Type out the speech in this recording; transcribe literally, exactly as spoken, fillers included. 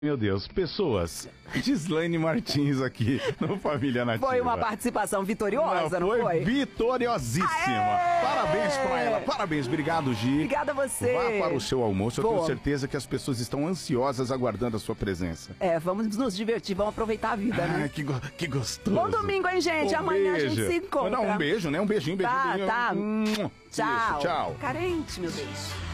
Meu Deus, pessoas, Gislaine Martins aqui no Família Nativa. Foi uma participação vitoriosa, não, não foi? foi? Vitoriosíssima. Aê! Parabéns pra ela, parabéns, obrigado, Gi. Obrigada a você. Vá para o seu almoço, eu Boa. tenho certeza que as pessoas estão ansiosas aguardando a sua presença. É, vamos nos divertir, vamos aproveitar a vida, né? Ah, que, go que gostoso. Bom domingo, hein, gente? Um Amanhã beijo. a gente se encontra. Não, um beijo, né? Um beijinho, beijinho, Tá, beijinho. tá. Hum, Tchau. Isso, tchau. Carente, meu Deus.